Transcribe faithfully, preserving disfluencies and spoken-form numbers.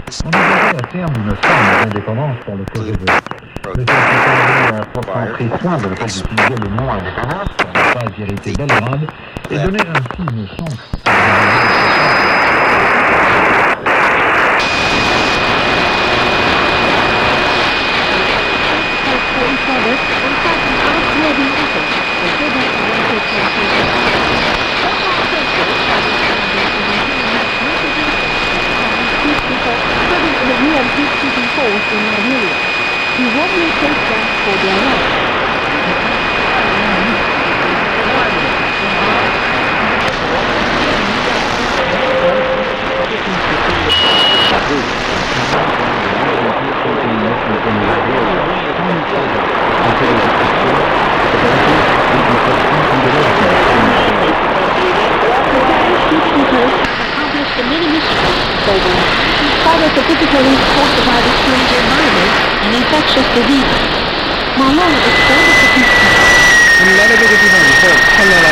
On est arrivé à terme d'une forme d'indépendance pour le projet de... Le fait a pourtant pris soin de ne pas utiliser le mot indépendance pour ne pas irriter Belgrade et donner ainsi une chance à He warmly takes them for their life. Accomplished many missions globally. Despite the difficulties caused by the strange environment and infectious diseases. Malone expanded the peace.